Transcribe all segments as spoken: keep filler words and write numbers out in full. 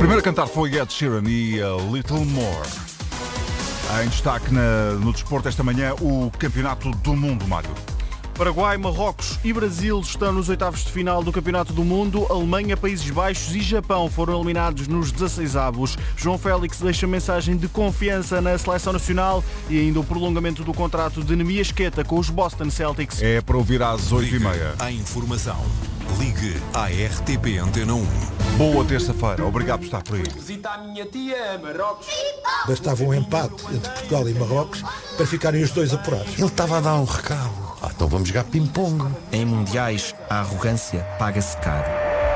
primeiro a cantar foi Ed Sheeran e A Little More. Em destaque na, no desporto esta manhã, o Campeonato do Mundo, Mário. Paraguai, Marrocos e Brasil estão nos oitavos de final do Campeonato do Mundo. Alemanha, Países Baixos e Japão foram eliminados nos dezesseisavos. João Félix deixa mensagem de confiança na seleção nacional e ainda o prolongamento do contrato de Nemias Queta com os Boston Celtics. É para ouvir às oito e meia. A informação. Ligue à R T P Antena um. Boa terça-feira. Obrigado por estar por aí. Visita a minha tia, Marrocos. Bastava um empate entre Portugal e Marrocos para ficarem os dois apurados. Ele estava a dar um recado. Ah, então vamos jogar ping-pong. Em mundiais, a arrogância paga-se caro.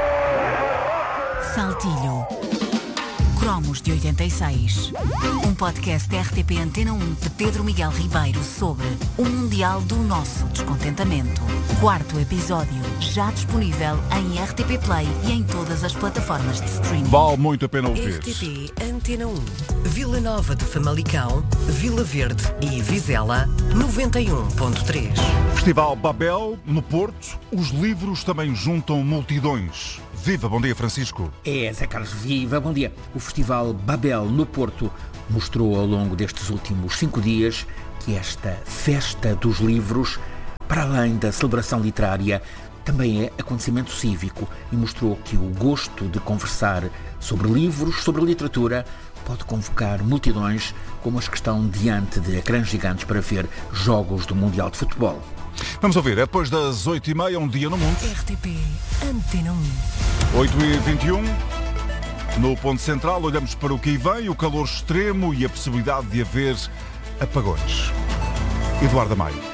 Saltilho. Cromos de oitenta e seis. Um podcast R T P Antena um de Pedro Miguel Ribeiro sobre o Mundial do Nosso Descontentamento. Quarto episódio, já disponível em R T P Play e em todas as plataformas de streaming. Vale muito a pena ouvir. R T P Antena um. Vila Nova de Famalicão, Vila Verde e Vizela, noventa e um ponto três. Festival Babel, no Porto. Os livros também juntam multidões. Viva, bom dia, Francisco. É, Zé Carlos, viva, bom dia. O Festival Babel, no Porto, mostrou ao longo destes últimos cinco dias que esta festa dos livros, para além da celebração literária, também é acontecimento cívico e mostrou que o gosto de conversar sobre livros, sobre literatura, pode convocar multidões como as que estão diante de ecrãs gigantes para ver jogos do Mundial de Futebol. Vamos ouvir, é depois das oito e meia, um dia no mundo. R T P Antena um. oito e vinte e um. No ponto central, olhamos para o que aí vem, o calor extremo e a possibilidade de haver apagões. Eduardo Amaro.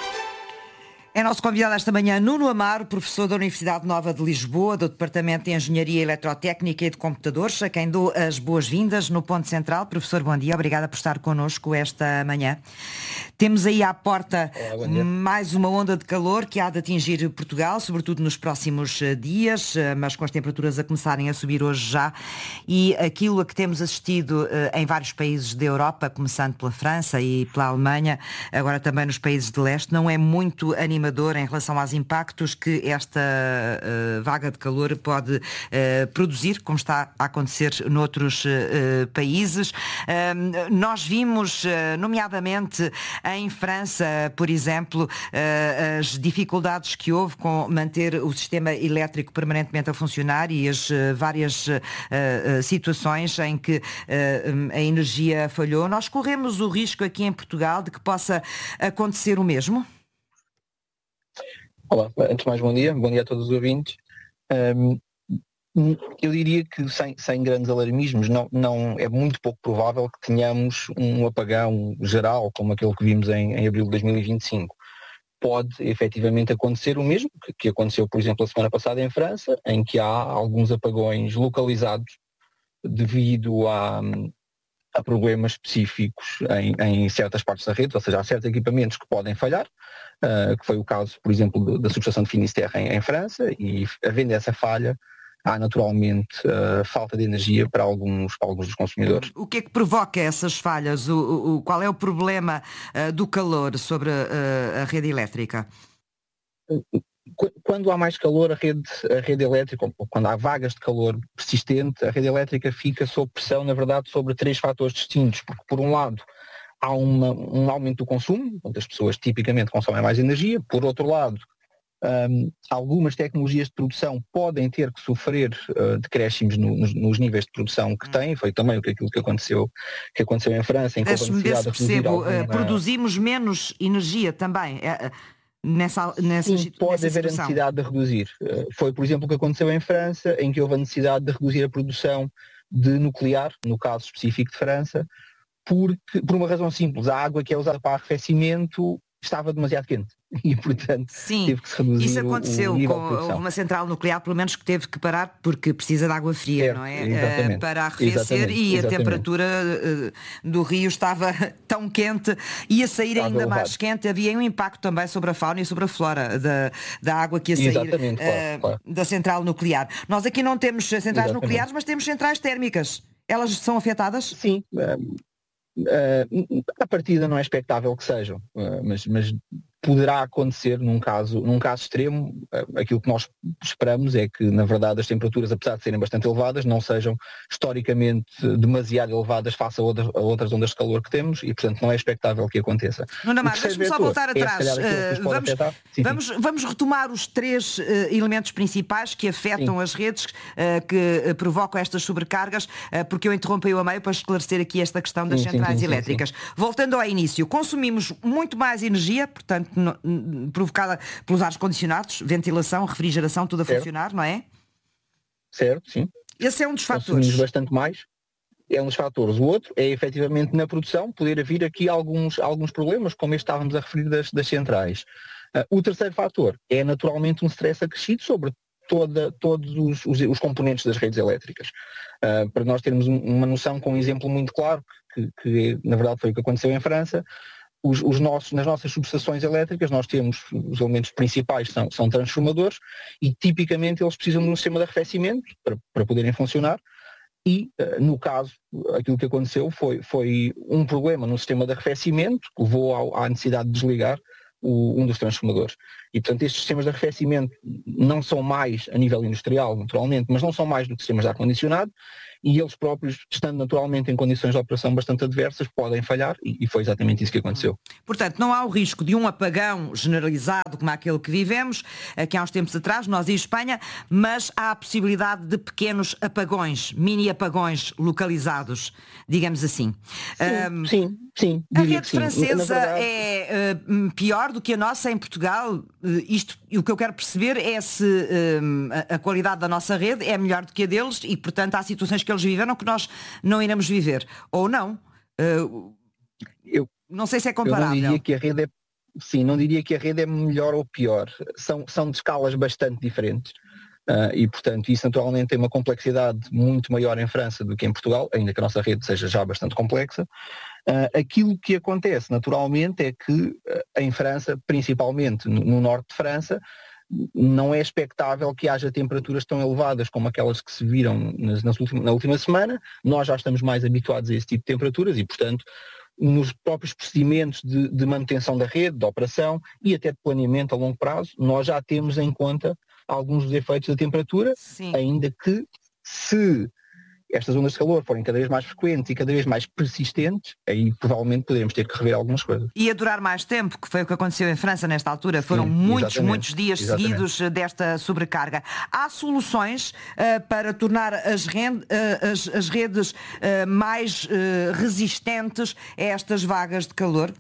É nosso convidado esta manhã Nuno Amaro, professor da Universidade Nova de Lisboa, do Departamento de Engenharia Eletrotécnica e de Computadores, a quem dou as boas-vindas no Ponto Central. Professor, bom dia, obrigada por estar connosco esta manhã. Temos aí à porta Olá, mais uma onda de calor que há de atingir Portugal, sobretudo nos próximos dias, mas com as temperaturas a começarem a subir hoje já. E aquilo a que temos assistido em vários países da Europa, começando pela França e pela Alemanha, agora também nos países de leste, não é muito animador em relação aos impactos que esta uh, vaga de calor pode uh, produzir, como está a acontecer noutros uh, países. Uh, nós vimos, uh, nomeadamente em França, por exemplo, uh, as dificuldades que houve com manter o sistema elétrico permanentemente a funcionar e as uh, várias uh, uh, situações em que uh, a energia falhou. Nós corremos o risco aqui em Portugal de que possa acontecer o mesmo? Olá, antes de mais bom dia, bom dia a todos os ouvintes. Um, eu diria que sem, sem grandes alarmismos, não, não, é muito pouco provável que tenhamos um apagão geral como aquele que vimos em, em abril de dois mil e vinte e cinco. Pode efetivamente acontecer o mesmo que, que aconteceu, por exemplo, a semana passada em França, em que há alguns apagões localizados devido a, a problemas específicos em, em certas partes da rede, ou seja, há certos equipamentos que podem falhar, uh, que foi o caso, por exemplo, da subestação de Finisterre em, em França, e havendo essa falha, há naturalmente uh, falta de energia para alguns, para alguns dos consumidores. O que é que provoca essas falhas? O, o, qual é o problema uh, do calor sobre uh, a rede elétrica? Quando há mais calor, a rede, a rede elétrica, ou quando há vagas de calor persistente, a rede elétrica fica sob pressão, na verdade, sobre três fatores distintos, porque por um lado há uma, um aumento do consumo, onde as pessoas tipicamente consomem mais energia, por outro lado, um, algumas tecnologias de produção podem ter que sofrer uh, decréscimos no, nos, nos níveis de produção que têm, foi também aquilo que aconteceu, que aconteceu em França, em que houve a necessidade de reduzir alguma... uh, produzimos menos energia também. É... Nessa, nessa, Sim, pode nessa haver situação. a necessidade de reduzir. Foi, por exemplo, o que aconteceu em França, em que houve a necessidade de reduzir a produção de nuclear, no caso específico de França, porque, por uma razão simples, a água que é usada para arrefecimento estava demasiado quente e, portanto, Sim, teve que se reduzir isso aconteceu o nível com de produção. uma central nuclear, pelo menos, que teve que parar porque precisa de água fria, certo, não é? exatamente. Para arrefecer Exatamente, e exatamente. a temperatura uh, do rio estava tão quente, ia sair Estava ainda elevado. mais quente, havia um impacto também sobre a fauna e sobre a flora da, da água que ia sair Exatamente, claro, uh, claro. da central nuclear. Nós aqui não temos centrais Exatamente. nucleares, mas temos centrais térmicas. Elas são afetadas? Sim. Um, Uh, a partida não é expectável que sejam, uh, mas, mas poderá acontecer num caso, num caso extremo. Aquilo que nós esperamos é que, na verdade, as temperaturas, apesar de serem bastante elevadas, não sejam historicamente demasiado elevadas face a outras, a outras ondas de calor que temos e, portanto, não é expectável que aconteça. Nuno Amaro, deixa-me só voltar atrás. É, uh, vamos, sim, vamos, sim. vamos retomar os três uh, elementos principais que afetam sim. as redes, uh, que uh, provocam estas sobrecargas, uh, porque eu interrompi-o a meio para esclarecer aqui esta questão das sim, centrais sim, sim, elétricas. Sim, sim. Voltando ao início, consumimos muito mais energia, portanto, no, no, provocada pelos ares condicionados, ventilação, refrigeração, tudo a certo. funcionar, não é? Certo, sim. Esse é um dos fatores. Consumimos bastante mais. É um dos fatores. O outro é, efetivamente, na produção, poder haver aqui alguns, alguns problemas, como este estávamos a referir das, das centrais. Uh, o terceiro fator é, naturalmente, um stress acrescido sobre toda, todos os, os, os componentes das redes elétricas. Uh, para nós termos um, uma noção com um exemplo muito claro, que, que, na verdade, foi o que aconteceu em França. Os, os nossos, nas nossas subestações elétricas nós temos, os elementos principais são, são transformadores e tipicamente eles precisam de um sistema de arrefecimento para, para poderem funcionar e, uh, no caso, aquilo que aconteceu foi, foi um problema no sistema de arrefecimento que levou ao, à necessidade de desligar o, um dos transformadores. E, portanto, estes sistemas de arrefecimento não são mais, a nível industrial, naturalmente, mas não são mais do que sistemas de ar-condicionado, e eles próprios, estando naturalmente em condições de operação bastante adversas, podem falhar, e foi exatamente isso que aconteceu. Portanto, não há o risco de um apagão generalizado como aquele que vivemos, aqui há uns tempos atrás, nós em Espanha, mas há a possibilidade de pequenos apagões, mini apagões localizados, digamos assim. Sim, um, sim, sim. A rede francesa verdade... é uh, pior do que a nossa em Portugal? Uh, isto, o que eu quero perceber é se uh, a, a qualidade da nossa rede é melhor do que a deles e, portanto, há situações que eles viveram que nós não iremos viver. Ou não? Uh, eu, não sei se é comparável. Eu não diria que a rede é, sim, não diria que a rede é melhor ou pior. São, são de escalas bastante diferentes. Uh, e, portanto, isso naturalmente tem uma complexidade muito maior em França do que em Portugal, ainda que a nossa rede seja já bastante complexa. Uh, aquilo que acontece naturalmente é que uh, em França, principalmente no, no norte de França, não é expectável que haja temperaturas tão elevadas como aquelas que se viram nas, nas última, na última semana. Nós já estamos mais habituados a esse tipo de temperaturas e, portanto, nos próprios procedimentos de, de manutenção da rede, de operação e até de planeamento a longo prazo, nós já temos em conta alguns dos efeitos da temperatura, sim. Ainda que se estas ondas de calor forem cada vez mais frequentes e cada vez mais persistentes, aí provavelmente poderemos ter que rever algumas coisas. E a durar mais tempo, que foi o que aconteceu em França nesta altura, foram sim, muitos, muitos dias exatamente. seguidos desta sobrecarga. Há soluções uh, para tornar as, rend, uh, as, as redes uh, mais uh, resistentes a estas vagas de calor?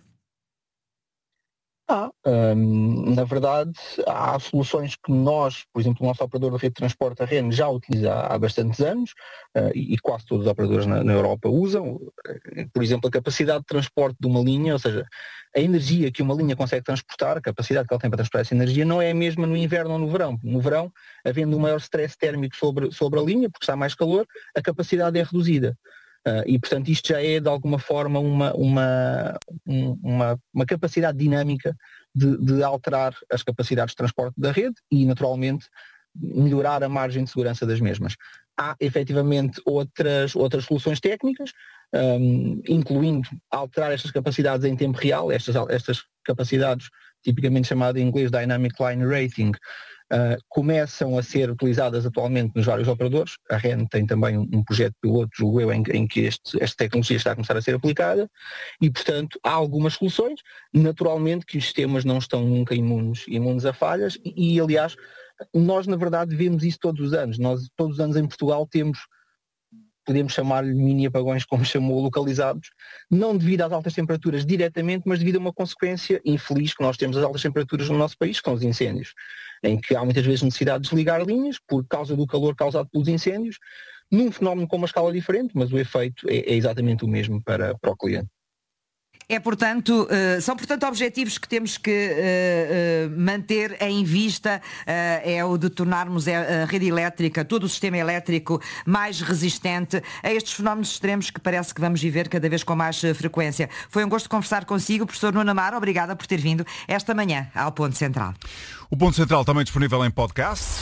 Ah, hum, na verdade, há soluções que nós, por exemplo, o nosso operador da rede de transporte, a REN, já utiliza há bastantes anos uh, e, e quase todos os operadores na, na Europa usam. Por exemplo, a capacidade de transporte de uma linha, ou seja, a energia que uma linha consegue transportar, a capacidade que ela tem para transportar essa energia, não é a mesma no inverno ou no verão. No verão, havendo um maior stress térmico sobre, sobre a linha, porque está mais calor, a capacidade é reduzida. Uh, e, portanto, isto já é, de alguma forma, uma, uma, uma, uma capacidade dinâmica de, de alterar as capacidades de transporte da rede e, naturalmente, melhorar a margem de segurança das mesmas. Há, efetivamente, outras, outras soluções técnicas, um, incluindo alterar estas capacidades em tempo real, estas, estas capacidades tipicamente chamadas em inglês Dynamic Line Rating, Uh, começam a ser utilizadas atualmente nos vários operadores. A REN tem também um, um projeto piloto, julgo eu, em, em que este, esta tecnologia está a começar a ser aplicada e, portanto, há algumas soluções. Naturalmente que os sistemas não estão nunca imunes, imunes a falhas e, e, aliás, nós, na verdade, vemos isso todos os anos. Nós, todos os anos em Portugal, temos, podemos chamar-lhe mini apagões, como chamou, localizados, não devido às altas temperaturas diretamente, mas devido a uma consequência infeliz que nós temos as altas temperaturas no nosso país, que são os incêndios, em que há muitas vezes necessidade de desligar linhas por causa do calor causado pelos incêndios, num fenómeno com uma escala diferente, mas o efeito é, é exatamente o mesmo para, para o cliente. É, portanto, uh, são, portanto, objetivos que temos que uh, uh, manter em vista, uh, é o de tornarmos a rede elétrica, todo o sistema elétrico mais resistente a estes fenómenos extremos que parece que vamos viver cada vez com mais uh, frequência. Foi um gosto conversar consigo, professor Nuno Amaro, obrigada por ter vindo esta manhã ao Ponto Central. O Ponto Central também disponível em podcast.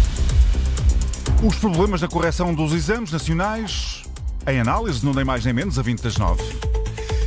Os problemas da correção dos exames nacionais em análise, não nem mais nem menos, a vinte das nove.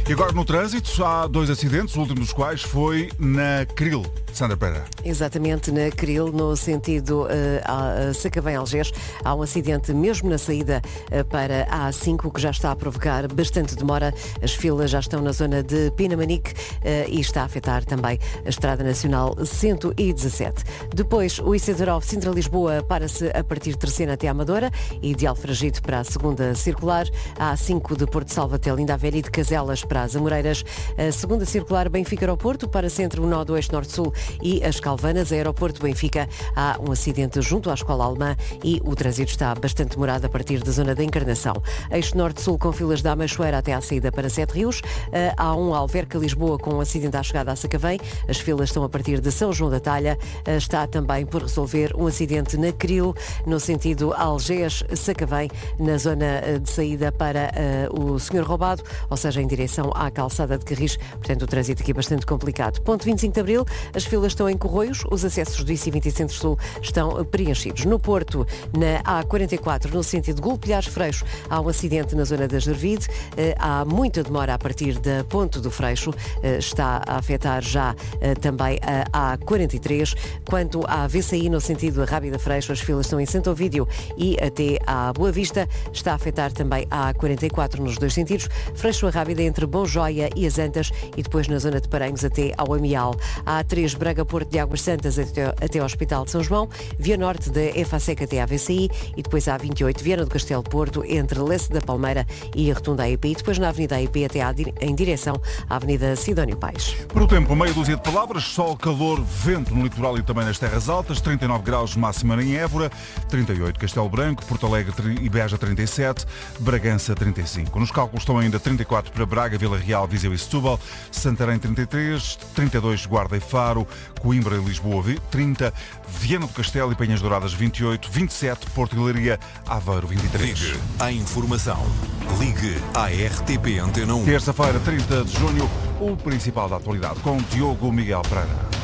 E agora no trânsito há dois acidentes, o último dos quais foi na Cril. Sandra Pereira. Exatamente, na Cril, no sentido uh, a Sacavém-Algés, há um acidente mesmo na saída uh, para a A cinco que já está a provocar bastante demora. As filas já estão na zona de Pinamanique uh, e está a afetar também a Estrada Nacional cento e dezassete. Depois, o I C dezanove Sintra-Lisboa para-se a partir de Terceira até a Amadora e de Alfragide para a segunda circular. A A cinco de Porto Salvo até Linda a Velha e de Caselas para as Amoreiras. A segunda circular Benfica-Aeroporto para-se entre o nó do Eixo Norte-Sul e as Calvanas. Aeroporto Benfica, há um acidente junto à Escola Alemã e o trânsito está bastante demorado a partir da zona da Encarnação. Eixo Norte-Sul com filas da Amachoeira até à saída para Sete Rios. Há um Alverca-Lisboa com um acidente à chegada a Sacavém. As filas estão a partir de São João da Talha. Está também por resolver um acidente na Cril, no sentido Algés-Sacavém, na zona de saída para uh, o Senhor Roubado, ou seja, em direção à calçada de Carris. Portanto, o trânsito aqui é bastante complicado. Ponto vinte e cinco de Abril, as filas estão em Corroios, os acessos do I C vinte e Centro-Sul estão preenchidos. No Porto, na A quarenta e quatro, no sentido de Golpilhares-Freixo, há um acidente na zona da Gervide. Há muita demora a partir da Ponte do Freixo. Está a afetar já também a A quarenta e três. Quanto à V C I, no sentido de Rábida-Freixo, as filas estão em Santo Ovídio e até à Boa Vista. Está a afetar também a A quarenta e quatro nos dois sentidos. Freixo a Rábida entre Bom Joia e as Antas e depois na zona de Paranhos até ao Amial. A A três Braga-Porto de Águas Santas até, até ao Hospital de São João. Via Norte da EFASEC até à V C I e depois a A vinte e oito Viana do Castelo Porto entre Lesse da Palmeira e a Rotunda A I P e depois na Avenida A I P até à, em direção à Avenida Sidónio Paes. Para o tempo, meia dúzia de palavras, sol, calor, vento no litoral e também nas terras altas, trinta e nove graus máxima em Évora, trinta e oito Castelo Branco, Porto Alegre e Beja trinta e sete, Bragança trinta e cinco. Nos cálculos estão ainda trinta e quatro para Braga, Vila Real, Viseu e Setúbal, Santarém trinta e três, trinta e dois Guarda e Faro, Coimbra e Lisboa trinta, Viana do Castelo e Penhas Douradas vinte e oito, vinte e sete, Porto e Leiria, Aveiro vinte e três. Ligue à informação. Ligue à R T P Antena um. Terça-feira, trinta de junho, o principal da atualidade com Diogo Miguel Pereira.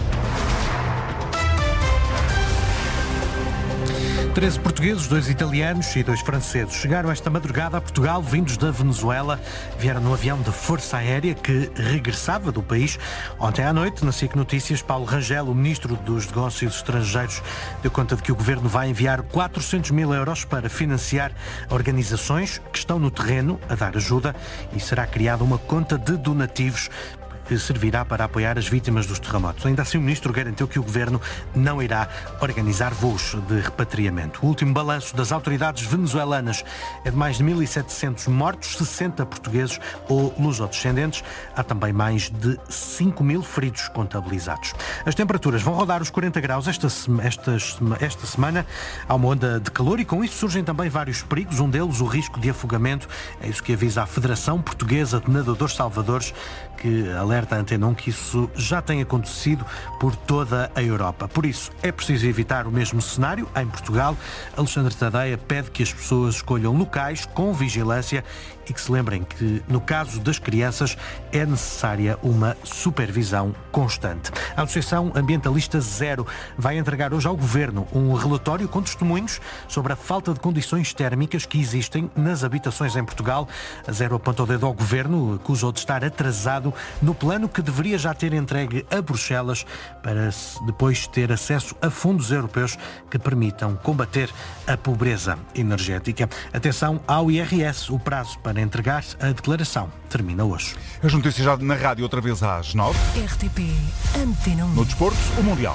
treze portugueses, dois italianos e dois franceses chegaram esta madrugada a Portugal, vindos da Venezuela. Vieram no avião da Força Aérea que regressava do país. Ontem à noite, na S I C Notícias, Paulo Rangel, o Ministro dos Negócios Estrangeiros, deu conta de que o Governo vai enviar quatrocentos mil euros para financiar organizações que estão no terreno a dar ajuda e será criada uma conta de donativos que servirá para apoiar as vítimas dos terremotos. Ainda assim, o Ministro garantiu que o Governo não irá organizar voos de repatriamento. O último balanço das autoridades venezuelanas é de mais de mil e setecentos mortos, sessenta portugueses ou lusodescendentes. Há também mais de cinco mil feridos contabilizados. As temperaturas vão rodar os quarenta graus esta, esta, esta semana. Há uma onda de calor e com isso surgem também vários perigos. Um deles, o risco de afogamento. É isso que avisa a Federação Portuguesa de Nadadores Salvadores, que alerta a Antena um que isso já tem acontecido por toda a Europa. Por isso, é preciso evitar o mesmo cenário em Portugal. Alexandre Tadeia pede que as pessoas escolham locais com vigilância e que se lembrem que, no caso das crianças, é necessária uma supervisão constante. A Associação Ambientalista Zero vai entregar hoje ao Governo um relatório com testemunhos sobre a falta de condições térmicas que existem nas habitações em Portugal. A Zero aponta o dedo ao Governo, acusou de estar atrasado no plano que deveria já ter entregue a Bruxelas para depois ter acesso a fundos europeus que permitam combater a pobreza energética. Atenção ao I R S, o prazo para entregar a declaração termina hoje. As notícias já na rádio outra vez às nove. R T P Antena um. No desporto, o Mundial.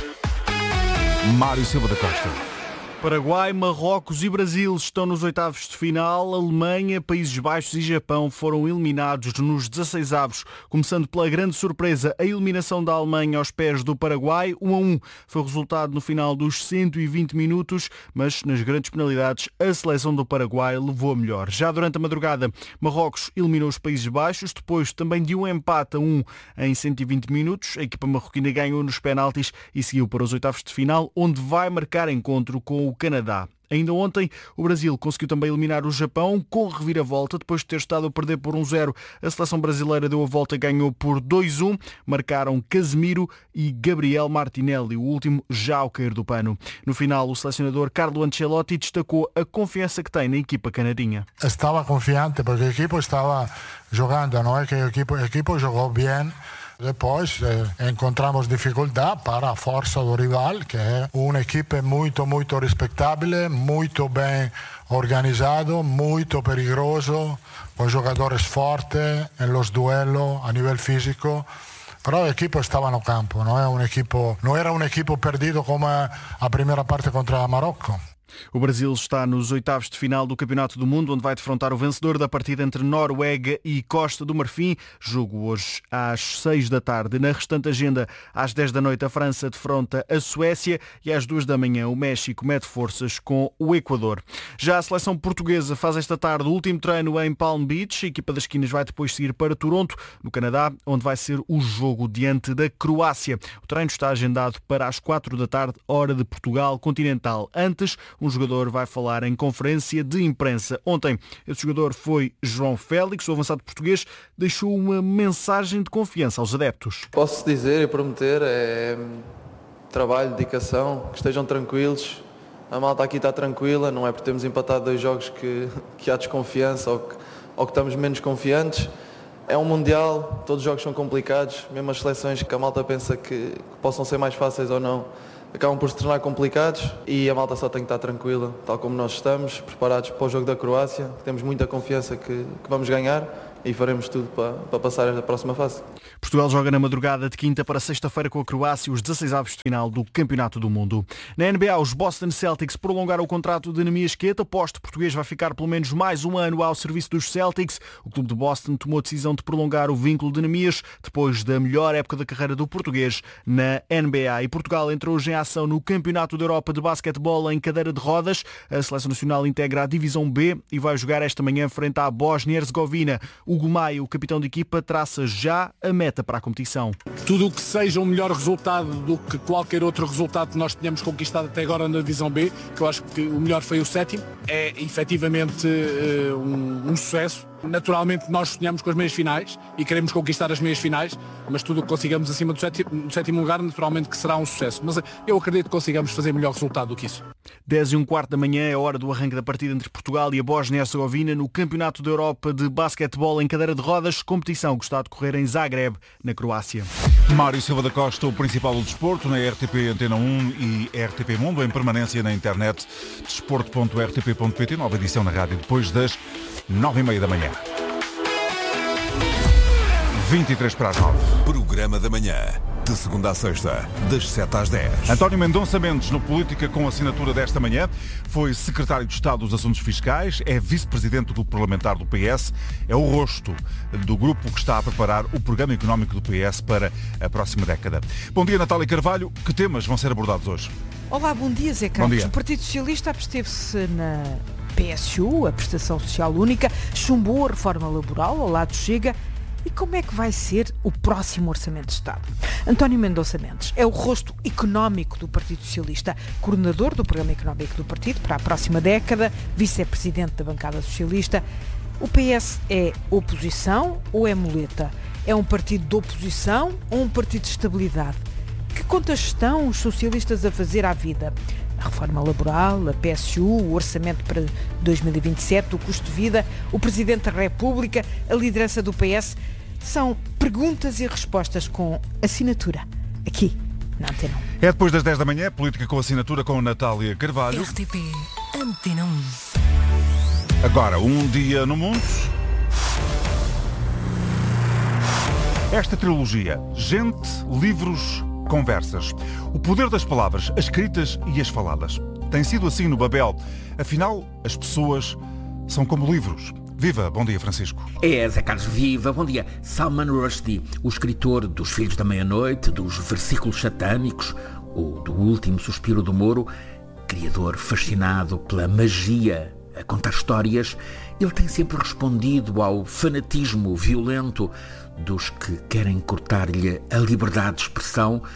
Mário Silva da Costa. Paraguai, Marrocos e Brasil estão nos oitavos de final. Alemanha, Países Baixos e Japão foram eliminados nos dezasseisavos, começando pela grande surpresa, a eliminação da Alemanha aos pés do Paraguai. um a um foi o resultado no final dos cento e vinte minutos, mas nas grandes penalidades a seleção do Paraguai levou a melhor. Já durante a madrugada, Marrocos eliminou os Países Baixos, depois também de um empate a um em cento e vinte minutos. A equipa marroquina ganhou nos penaltis e seguiu para os oitavos de final, onde vai marcar encontro com o Canadá. Ainda ontem, o Brasil conseguiu também eliminar o Japão com reviravolta, depois de ter estado a perder por um zero. A seleção brasileira deu a volta e ganhou por dois a um. Marcaram Casemiro e Gabriel Martinelli, o último já ao cair do pano. No final, o selecionador Carlo Ancelotti destacou a confiança que tem na equipa canarinha. Estava confiante porque o equipo estava jogando, não é que o equipo, o equipo jogou bem. Depois eh, encontramos dificuldade para a força do rival, que é uma equipe muito, muito respeitável, muito bem organizado, muito perigoso, com jogadores fortes nos duelos a nível físico. Però l'equipo stava no campo, não é um equipo, não era um equipo perdido como a primeira parte contra o Marrocos. O Brasil está nos oitavos de final do Campeonato do Mundo, onde vai defrontar o vencedor da partida entre Noruega e Costa do Marfim. Jogo hoje às seis da tarde. Na restante agenda, às dez da noite, a França defronta a Suécia e às duas da manhã o México mede forças com o Equador. Já a seleção portuguesa faz esta tarde o último treino em Palm Beach. A equipa das esquinas vai depois seguir para Toronto, no Canadá, onde vai ser o jogo diante da Croácia. O treino está agendado para às quatro da tarde, hora de Portugal continental. Antes, um jogador vai falar em conferência de imprensa. Ontem, esse jogador foi João Félix, o avançado português, deixou uma mensagem de confiança aos adeptos. Posso dizer e prometer, é trabalho, dedicação, que estejam tranquilos. A malta aqui está tranquila, não é por termos empatado dois jogos que, que há desconfiança ou que, ou que estamos menos confiantes. É um Mundial, todos os jogos são complicados, mesmo as seleções que a malta pensa que, que possam ser mais fáceis ou não, acabam por se tornar complicados e a malta só tem que estar tranquila, tal como nós estamos, preparados para o jogo da Croácia, temos muita confiança que, que vamos ganhar e faremos tudo para, para passar a próxima fase. Portugal joga na madrugada de quinta para sexta-feira com a Croácia os dezasseis avos de final do Campeonato do Mundo. Na N B A, os Boston Celtics prolongaram o contrato de Neemias Queta. O poste português vai ficar pelo menos mais um ano ao serviço dos Celtics. O clube de Boston tomou a decisão de prolongar o vínculo de Neemias depois da melhor época da carreira do português na N B A. E Portugal entrou hoje em ação no Campeonato da Europa de Basquetebol em cadeira de rodas. A Seleção Nacional integra a Divisão B e vai jogar esta manhã frente à Bósnia-Herzegovina. Hugo Maia, o capitão de equipa, traça já a meta para a competição. Tudo o que seja um melhor resultado do que qualquer outro resultado que nós tenhamos conquistado até agora na Divisão B, que eu acho que o melhor foi o sétimo, é efetivamente uh, um, um sucesso. Naturalmente nós sonhamos com as meias finais e queremos conquistar as meias finais, mas tudo o que consigamos acima do sétimo, do sétimo lugar naturalmente que será um sucesso. Mas eu acredito que consigamos fazer melhor resultado do que isso. dez e um quarto da manhã é a hora do arranque da partida entre Portugal e a Bósnia-Herzegovina no Campeonato da Europa de Basquetebol em cadeira de rodas, competição que está a decorrer em Zagreb, na Croácia. Mário Silva da Costa, o principal do desporto, na R T P Antena um e R T P Mundo, em permanência na internet, desporto ponto r t p ponto p t, nova edição na rádio depois das nove e meia da manhã. vinte e três para as nove. Programa da manhã, de segunda a sexta, das sete às dez. António Mendonça Mendes, no Política com assinatura desta manhã, foi secretário de Estado dos Assuntos Fiscais, é vice-presidente do parlamentar do P S, é o rosto do grupo que está a preparar o programa económico do P S para a próxima década. Bom dia, Natália Carvalho. Que temas vão ser abordados hoje? Olá, bom dia, Zé Campos. Bom dia. O Partido Socialista absteve-se na P S U, a Prestação Social Única, chumbou a reforma laboral ao lado Chega. E como é que vai ser o próximo Orçamento de Estado? António Mendonça Mendes é o rosto económico do Partido Socialista, coordenador do Programa Económico do Partido para a próxima década, vice-presidente da bancada socialista. O P S é oposição ou é muleta? É um partido de oposição ou um partido de estabilidade? Que contas estão os socialistas a fazer à vida? A reforma laboral, a P S U, o orçamento para dois mil e vinte e sete, o custo de vida, o Presidente da República, a liderança do P S, são perguntas e respostas com assinatura, aqui na Antena um. É depois das dez da manhã, Política com assinatura com Natália Carvalho. R T P Antena um. Agora, um dia no mundo. Esta trilogia, gente, livros, conversas. O poder das palavras, as escritas e as faladas. Tem sido assim no Babel. Afinal, as pessoas são como livros. Viva, bom dia, Francisco. É, Zé Carlos, viva, bom dia. Salman Rushdie, o escritor dos Filhos da Meia-Noite, dos versículos satânicos, ou do Último Suspiro do Moro, criador fascinado pela magia a contar histórias, ele tem sempre respondido ao fanatismo violento dos que querem cortar-lhe a liberdade de expressão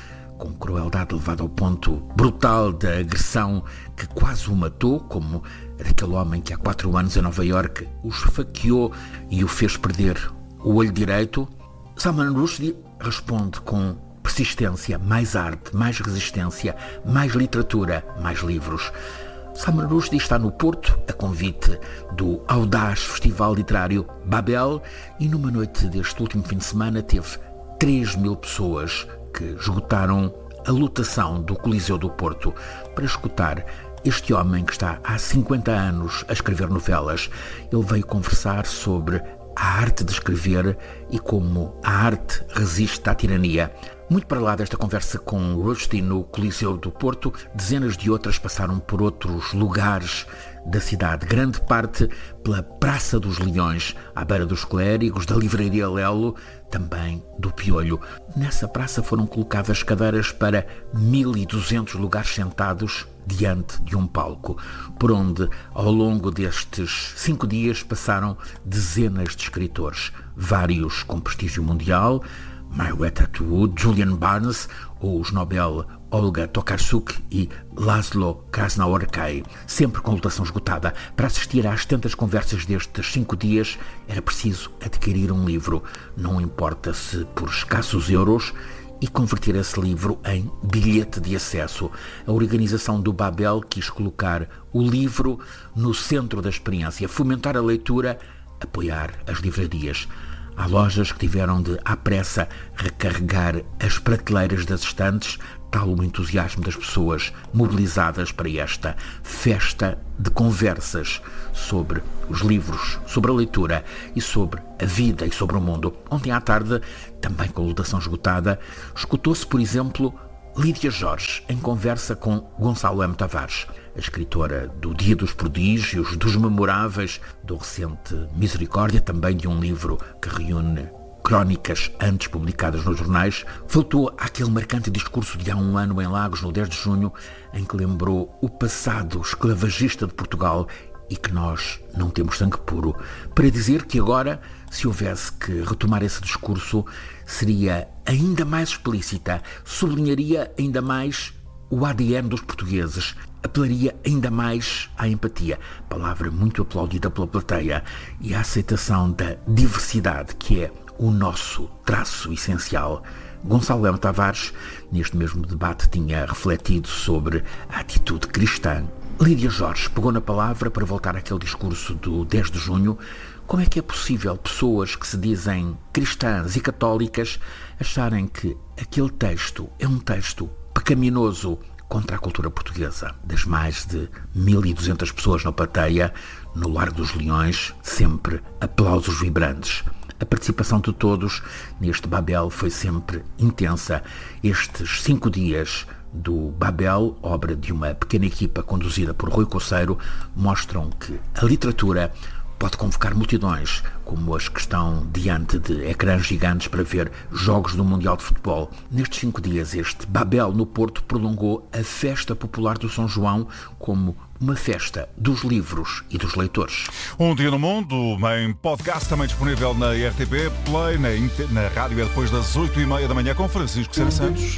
com crueldade levada ao ponto brutal da agressão que quase o matou, como daquele homem que há quatro anos em Nova Iorque o esfaqueou e o fez perder o olho direito, Salman Rushdie responde com persistência, mais arte, mais resistência, mais literatura, mais livros. Salman Rushdie está no Porto, a convite do audaz Festival Literário Babel, e numa noite deste último fim de semana teve três mil pessoas que esgotaram a lotação do Coliseu do Porto para escutar este homem que está há cinquenta anos a escrever novelas. Ele veio conversar sobre a arte de escrever e como a arte resiste à tirania. Muito para lá desta conversa com Rushdie no Coliseu do Porto, dezenas de outras passaram por outros lugares da cidade, grande parte pela Praça dos Leões, à beira dos Clérigos, da Livraria Lelo, também do Piolho. Nessa praça foram colocadas cadeiras para mil e duzentos lugares sentados diante de um palco, por onde, ao longo destes cinco dias, passaram dezenas de escritores, vários com prestígio mundial, Marietta Atwood, Julian Barnes, ou os Nobel Olga Tokarczuk e Laszlo Krasznahorkai, sempre com lotação esgotada. Para assistir às tantas conversas destes cinco dias, era preciso adquirir um livro, não importa se por escassos euros, e converter esse livro em bilhete de acesso. A organização do Babel quis colocar o livro no centro da experiência, fomentar a leitura, apoiar as livrarias. Há lojas que tiveram de, à pressa, recarregar as prateleiras das estantes, tal o entusiasmo das pessoas mobilizadas para esta festa de conversas sobre os livros, sobre a leitura e sobre a vida e sobre o mundo. Ontem à tarde, também com a lotação esgotada, escutou-se, por exemplo, Lídia Jorge em conversa com Gonçalo M. Tavares, a escritora do Dia dos Prodígios, dos Memoráveis, do recente Misericórdia, também de um livro que reúne crónicas antes publicadas nos jornais. Voltou àquele marcante discurso de há um ano em Lagos, no dez de junho, em que lembrou o passado esclavagista de Portugal e que nós não temos sangue puro, para dizer que agora, se houvesse que retomar esse discurso, seria ainda mais explícita, sublinharia ainda mais o A D N dos portugueses, apelaria ainda mais à empatia, palavra muito aplaudida pela plateia, e à aceitação da diversidade, que é o nosso traço essencial. Gonçalo M. Tavares, neste mesmo debate, tinha refletido sobre a atitude cristã. Lídia Jorge pegou na palavra para voltar àquele discurso do dez de junho. Como é que é possível pessoas que se dizem cristãs e católicas acharem que aquele texto é um texto pecaminoso contra a cultura portuguesa? Das mais de mil e duzentas pessoas na plateia, no Largo dos Leões, sempre aplausos vibrantes. A participação de todos neste Babel foi sempre intensa. Estes cinco dias do Babel, obra de uma pequena equipa conduzida por Rui Coceiro, mostram que a literatura pode convocar multidões, como as que estão diante de ecrãs gigantes para ver jogos do Mundial de Futebol. Nestes cinco dias, este Babel no Porto prolongou a festa popular do São João como uma festa dos livros e dos leitores. Um Dia no Mundo, em podcast, também disponível na R T P Play, na, na rádio, é depois das oito e meia da manhã, com Francisco Sena Santos.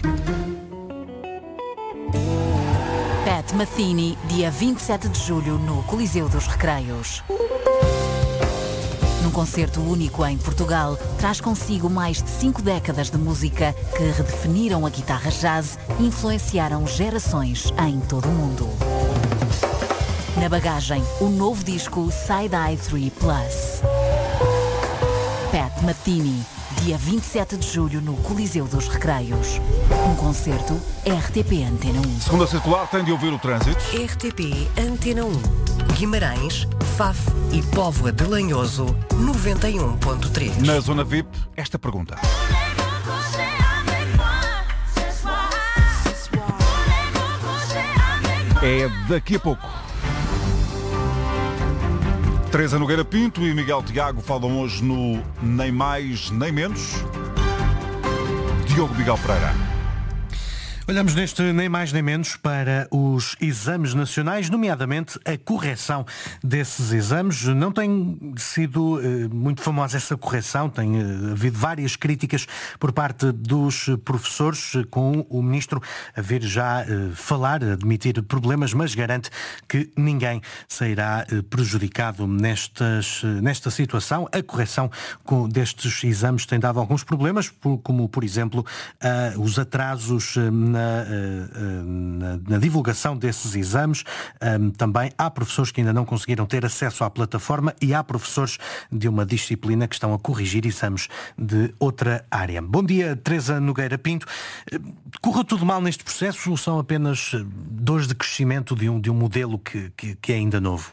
Pat Metheny, dia vinte e sete de julho, no Coliseu dos Recreios. Num concerto único em Portugal, traz consigo mais de cinco décadas de música que redefiniram a guitarra jazz e influenciaram gerações em todo o mundo. Na bagagem, o novo disco Side-Eye três Plus. Pat Metheny, dia vinte e sete de julho, no Coliseu dos Recreios. Um concerto R T P Antena um. Segunda circular, tem de ouvir o trânsito. R T P Antena um. Guimarães, Faf e Póvoa de Lanhoso, noventa e um ponto três. Na zona V I P, esta pergunta. É daqui a pouco. Teresa Nogueira Pinto e Miguel Tiago falam hoje no Nem Mais Nem Menos. Diogo Miguel Pereira. Olhamos neste nem mais nem menos para os exames nacionais, nomeadamente a correção desses exames. Não tem sido eh, muito famosa essa correção, tem eh, havido várias críticas por parte dos professores, eh, com o Ministro a vir já eh, falar, admitir problemas, mas garante que ninguém sairá eh, prejudicado nestas, eh, nesta situação. A correção com, destes exames tem dado alguns problemas, por, como por exemplo eh, os atrasos eh, Na, na, na divulgação desses exames. Um, também há professores que ainda não conseguiram ter acesso à plataforma e há professores de uma disciplina que estão a corrigir exames de outra área. Bom dia, Teresa Nogueira Pinto. Correu tudo mal neste processo ou são apenas dores de crescimento de um, de um modelo que, que, que é ainda novo?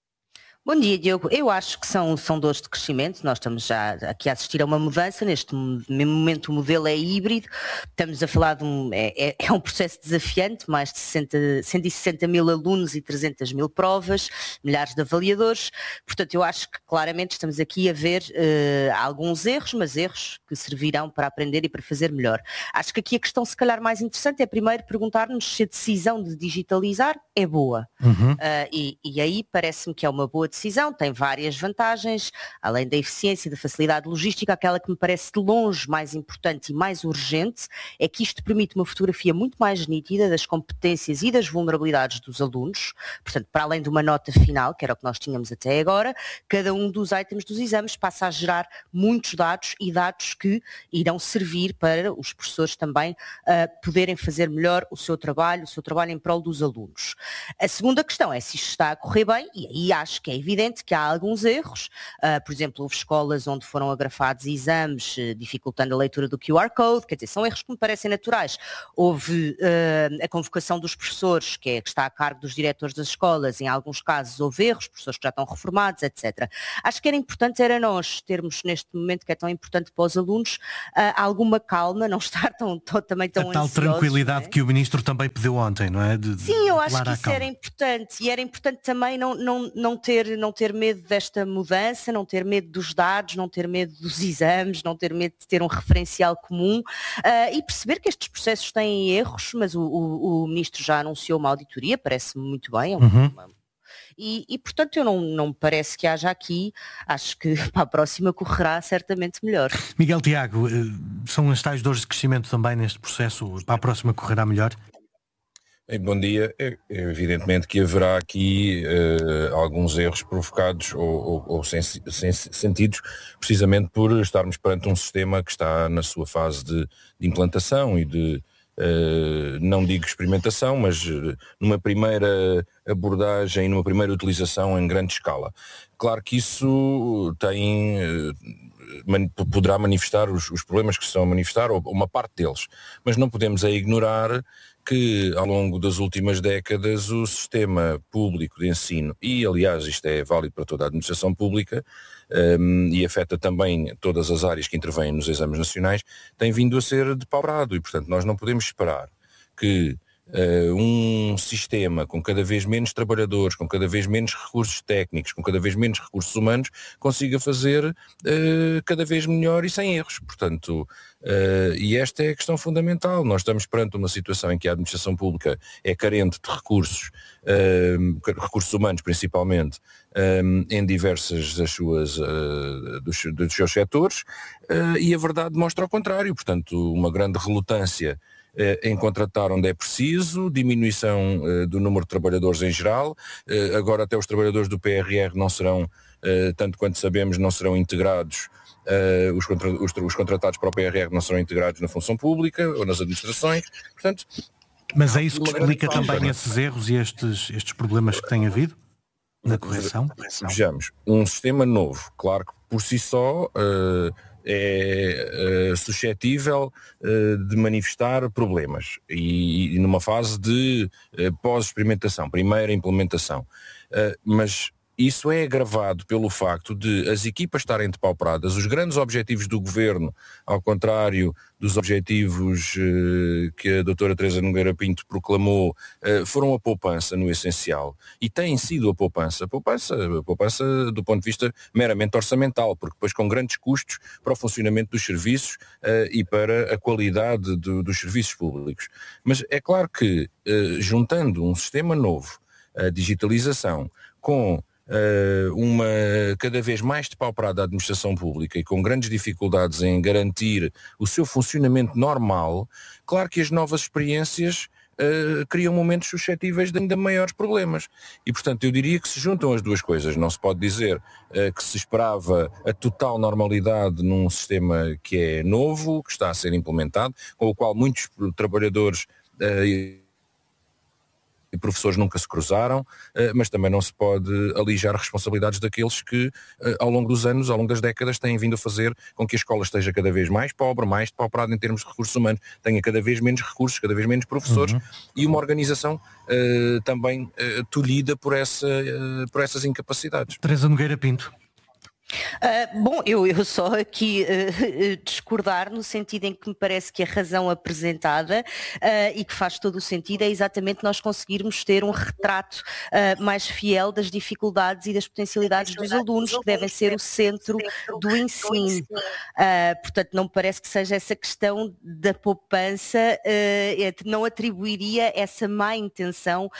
Bom dia, Diogo. Eu acho que são, são dores de crescimento. Nós estamos já aqui a assistir a uma mudança. Neste momento o modelo é híbrido. Estamos a falar de um... É, é um processo desafiante. Mais de sessenta, cento e sessenta mil alunos e trezentas mil provas, milhares de avaliadores. Portanto, eu acho que claramente estamos aqui a ver uh, alguns erros, mas erros que servirão para aprender e para fazer melhor. Acho que aqui a questão se calhar mais interessante é primeiro perguntar-nos se a decisão de digitalizar é boa. Uhum. Uh, e, e aí parece-me que é uma boa decisão. decisão, tem várias vantagens, além da eficiência e da facilidade logística, aquela que me parece de longe mais importante e mais urgente é que isto permite uma fotografia muito mais nítida das competências e das vulnerabilidades dos alunos. Portanto, para além de uma nota final, que era o que nós tínhamos até agora, cada um dos itens dos exames passa a gerar muitos dados e dados que irão servir para os professores também uh, poderem fazer melhor o seu trabalho, o seu trabalho em prol dos alunos. A segunda questão é se isto está a correr bem, e aí acho que é evidente que há alguns erros. Uh, por exemplo, houve escolas onde foram agrafados exames, uh, dificultando a leitura do Q R Code, quer dizer, são erros que me parecem naturais. Houve uh, a convocação dos professores, que, é, que está a cargo dos diretores das escolas, em alguns casos houve erros, professores que já estão reformados, etcétera. Acho que era importante, era nós termos neste momento que é tão importante para os alunos, uh, alguma calma, não estar tão, tão, também tão ansiosos. A tal tranquilidade, não é? Que o Ministro também pediu ontem, não é? De, de Sim, eu acho que isso era importante, e era importante também não, não, não, ter, não ter medo desta mudança, não ter medo dos dados, não ter medo dos exames, não ter medo de ter um referencial comum, uh, e perceber que estes processos têm erros, mas o, o, o Ministro já anunciou uma auditoria, parece-me muito bem, é uhum. uma, E, e portanto eu não, não me parece que haja aqui, acho que para a próxima correrá certamente melhor. Miguel Tiago, são as tais dores de crescimento também neste processo, para a próxima correrá melhor? Bom dia. É, é evidentemente que haverá aqui uh, alguns erros provocados ou, ou, ou sem, sem sentidos, precisamente por estarmos perante um sistema que está na sua fase de, de implantação e de Uh, não digo experimentação, mas uh, numa primeira abordagem, numa primeira utilização em grande escala. Claro que isso tem, uh, man, poderá manifestar os, os problemas que se estão a manifestar, ou uma parte deles, mas não podemos é ignorar que ao longo das últimas décadas o sistema público de ensino, e aliás isto é válido para toda a administração pública, um, e afeta também todas as áreas que intervêm nos exames nacionais, tem vindo a ser depaurado e, portanto, nós não podemos esperar que uh, um sistema com cada vez menos trabalhadores, com cada vez menos recursos técnicos, com cada vez menos recursos humanos, consiga fazer uh, cada vez melhor e sem erros. Portanto, uh, e esta é a questão fundamental. Nós estamos perante uma situação em que a administração pública é carente de recursos, uh, recursos humanos principalmente, um, em diversas das suas, uh, dos, dos seus setores, uh, e a verdade mostra o contrário. Portanto, uma grande relutância em contratar onde é preciso, diminuição uh, do número de trabalhadores em geral, uh, agora até os trabalhadores do P R R não serão, uh, tanto quanto sabemos, não serão integrados, uh, os, contra- os, os contratados para o P R R não serão integrados na função pública ou nas administrações, portanto... Mas é isso que explica também esses erros e estes, estes problemas que tem havido na correção? Vejamos, um sistema novo, claro que por si só... Uh, é uh, suscetível uh, de manifestar problemas e, e numa fase de uh, pós-experimentação, primeira implementação. Uh, mas isso é agravado pelo facto de as equipas estarem depauperadas, os grandes objetivos do governo, ao contrário dos objetivos eh, que a doutora Teresa Nogueira Pinto proclamou, eh, foram a poupança no essencial. E tem sido a poupança. A poupança, a poupança do ponto de vista meramente orçamental, porque depois com grandes custos para o funcionamento dos serviços eh, e para a qualidade do, dos serviços públicos. Mas é claro que, eh, juntando um sistema novo, a digitalização, com Uh, uma cada vez mais depauperada administração pública e com grandes dificuldades em garantir o seu funcionamento normal, claro que as novas experiências uh, criam momentos suscetíveis de ainda maiores problemas. E, portanto, eu diria que se juntam as duas coisas. Não se pode dizer uh, que se esperava a total normalidade num sistema que é novo, que está a ser implementado, com o qual muitos trabalhadores uh, e professores nunca se cruzaram, mas também não se pode alijar responsabilidades daqueles que, ao longo dos anos, ao longo das décadas, têm vindo a fazer com que a escola esteja cada vez mais pobre, mais depauperada em termos de recursos humanos, tenha cada vez menos recursos, cada vez menos professores, uhum. e uma organização uh, também uh, tolhida por, essa, uh, por essas incapacidades. Teresa Nogueira Pinto. Uh, bom, eu, eu só aqui uh, discordar no sentido em que me parece que a razão apresentada uh, e que faz todo o sentido é exatamente nós conseguirmos ter um retrato uh, mais fiel das dificuldades e das potencialidades dos alunos, que devem ser o centro do ensino. Uh, portanto, não me parece que seja essa questão da poupança, uh, não atribuiria essa má intenção uh,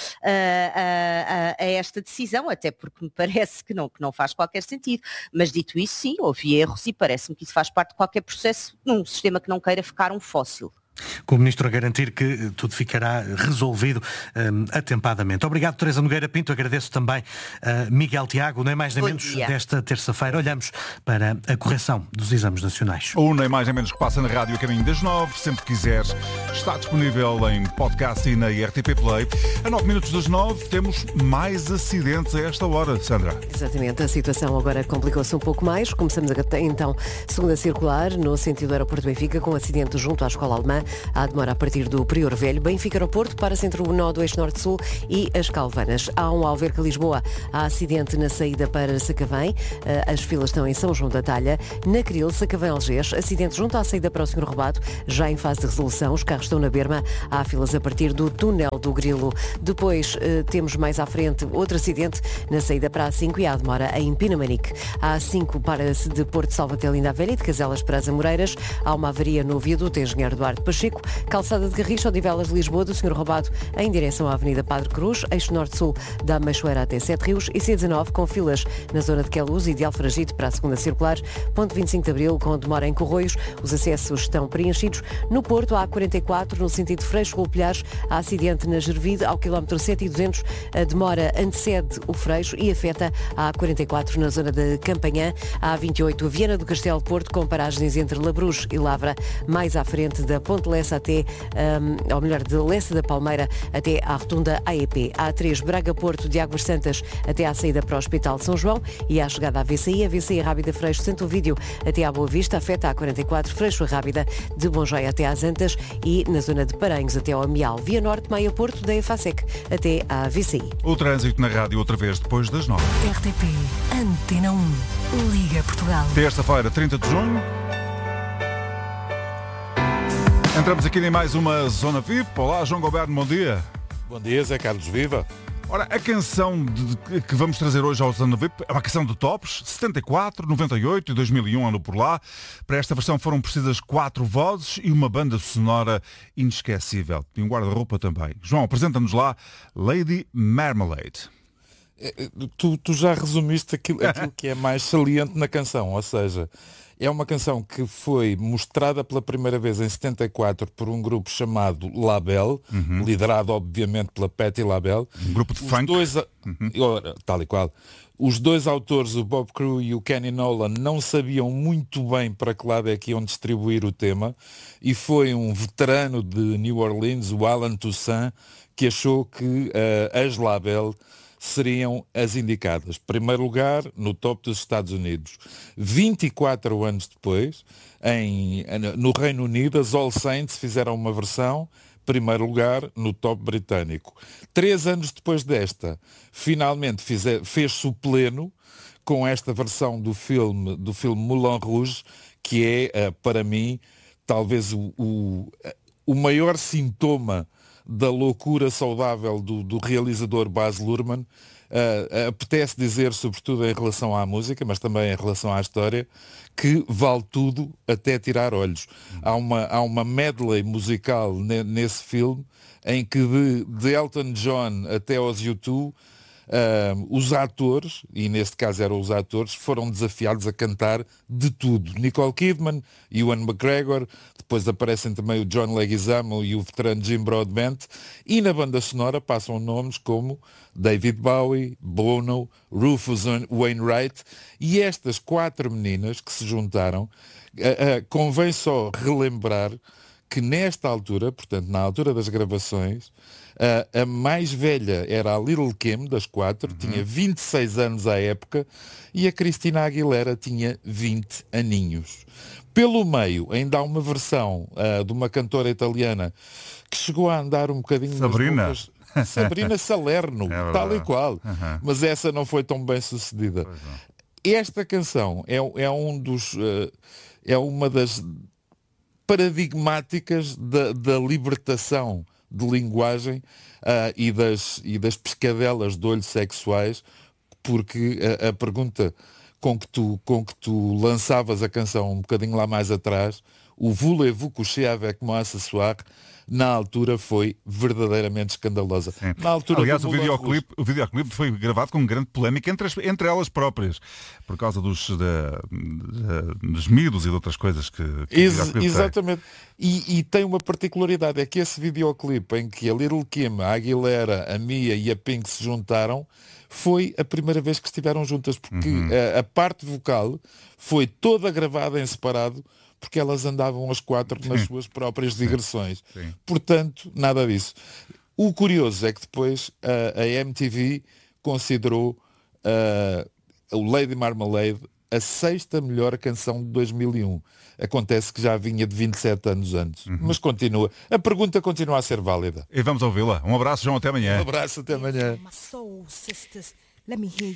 a, a, a esta decisão, até porque me parece que não, que não faz qualquer sentido. Mas dito isso, sim, houve erros e parece-me que isso faz parte de qualquer processo num sistema que não queira ficar um fóssil. Com o Ministro a garantir que tudo ficará resolvido um, atempadamente. Obrigado, Teresa Nogueira Pinto. Agradeço também a uh, Miguel Tiago, nem mais nem Bom menos dia. Desta terça-feira. Olhamos para a correção dos exames nacionais. O nem mais nem menos que passa na rádio a caminho das nove, sempre que quiseres. Está disponível em podcast e na R T P Play. A nove minutos das nove temos mais acidentes a esta hora, Sandra. Exatamente, a situação agora complicou-se um pouco mais. Começamos a, então, segunda circular, no sentido do aeroporto de Benfica, com um acidente junto à escola alemã. Há demora a partir do Prior Velho, Benfica Aeroporto, para centro o nó do eixo norte-sul e as Calvanas. Há um Alverca Lisboa, há acidente na saída para Sacavém, as filas estão em São João da Talha. Na Cril, Sacavém Algés, acidente junto à saída para o senhor Robado, já em fase de resolução, os carros estão na berma, há filas a partir do túnel do Grilo. Depois temos mais à frente outro acidente na saída para a A cinco e há demora em Pinamanique. A A cinco para-se de Porto Salvatel e da Velha e de Caselas para as Amoreiras, há uma avaria no viaduto Engenheiro Duarte Pacheco, calçada de Garricha, Odivelas de Lisboa, do senhor Robado em direção à Avenida Padre Cruz, eixo norte-sul da Meixoeira até Sete Rios e C dezanove com filas na zona de Queluz e de Alfragide para a segunda circular, ponto vinte e cinco de Abril com demora em Corroios, os acessos estão preenchidos. No Porto, a A quarenta e quatro, no sentido Freixo-Golpilhares, há acidente na Gervide, ao quilómetro sete e duzentos, a demora antecede o Freixo e afeta a A quarenta e quatro na zona de Campanhã, a A vinte e oito, Viana do Castelo Porto, com paragens entre Labruz e Lavra, mais à frente da Ponte Lessa até, um, ou melhor, de Lessa da Palmeira até à rotunda A E P. A A3, Braga-Porto de Águas Santas até à saída para o Hospital de São João e à chegada à V C I, a V C I Rábida Freixo Santo Ovídio até à Boa Vista, afeta a A quarenta e quatro, Freixo Rábida de Bonjoia até às Antas e na zona de Paranhos até ao Amial. Via Norte, Maia Porto, da EFASEC até à V C I. O trânsito na rádio outra vez depois das nove. R T P, Antena um, Liga Portugal. Terça-feira, trinta de junho. Entramos aqui em mais uma Zona V I P. Olá, João Goberno, bom dia. Bom dia, Zé Carlos, viva. Ora, a canção de, que vamos trazer hoje ao Zona V I P é uma canção de tops, setenta e quatro, noventa e oito e dois mil e um, andou por lá. Para esta versão foram precisas quatro vozes e uma banda sonora inesquecível. E um guarda-roupa também. João, apresenta-nos lá Lady Marmalade. Tu, tu já resumiste aquilo, aquilo que é mais saliente na canção, ou seja, é uma canção que foi mostrada pela primeira vez em setenta e quatro por um grupo chamado Label, uhum. liderado obviamente pela Patti LaBelle. Um grupo de Os funk. Dois, uhum. Tal e qual. Os dois autores, o Bob Crew e o Kenny Nolan, não sabiam muito bem para que lado é que iam distribuir o tema e foi um veterano de New Orleans, o Alan Toussaint, que achou que uh, as Label seriam as indicadas. Primeiro lugar no top dos Estados Unidos. vinte e quatro anos depois, em, no Reino Unido, as All Saints fizeram uma versão, primeiro lugar no top britânico. Três anos depois desta, finalmente fize, fez-se o pleno com esta versão do filme, do filme Moulin Rouge, que é, para mim, talvez o, o, o maior sintoma da loucura saudável do, do realizador Baz Luhrmann. Uh, apetece dizer, sobretudo em relação à música, mas também em relação à história, que vale tudo até tirar olhos. Há uma, há uma medley musical ne, nesse filme em que de, de Elton John até aos U dois, uh, os atores, e neste caso eram os atores, foram desafiados a cantar de tudo. Nicole Kidman, Ewan McGregor, depois aparecem também o John Leguizamo e o veterano Jim Broadbent, e na banda sonora passam nomes como David Bowie, Bono, Rufus Wainwright, e estas quatro meninas que se juntaram, uh, uh, convém só relembrar que nesta altura, portanto na altura das gravações, uh, a mais velha era a Little Kim, das quatro, uhum. tinha vinte e seis anos à época, e a Cristina Aguilera tinha vinte aninhos. Pelo meio, ainda há uma versão uh, de uma cantora italiana que chegou a andar um bocadinho Sabrina. nas bocas. Sabrina Salerno, é tal e qual. Uhum. Mas essa não foi tão bem sucedida. Esta canção é, é um dos uh, é uma das paradigmáticas da, da libertação de linguagem uh, e, das, e das pescadelas de olho sexuais, porque a, a pergunta com que, tu, com que tu lançavas a canção um bocadinho lá mais atrás, o voulez-vous coucher avec moi ce soir, na altura foi verdadeiramente escandalosa. Na altura Aliás, o videoclipe, o videoclipe foi gravado com grande polémica entre, as, entre elas próprias, por causa dos, de, de, dos miúdos e de outras coisas que, que Ex Exatamente. E, e tem uma particularidade, é que esse videoclipe em que a Little Kim, a Aguilera, a Mia e a Pink se juntaram, foi a primeira vez que estiveram juntas, porque uhum. a, a parte vocal foi toda gravada em separado, porque elas andavam as quatro nas suas próprias digressões. Sim. Sim. Portanto, nada disso. O curioso é que depois a, a M T V considerou uh, o Lady Marmalade a sexta melhor canção de dois mil e um. Acontece que já vinha de vinte e sete anos antes. Uhum. Mas continua. A pergunta continua a ser válida. E vamos ouvi-la. Um abraço, João, até amanhã. Um abraço, até amanhã.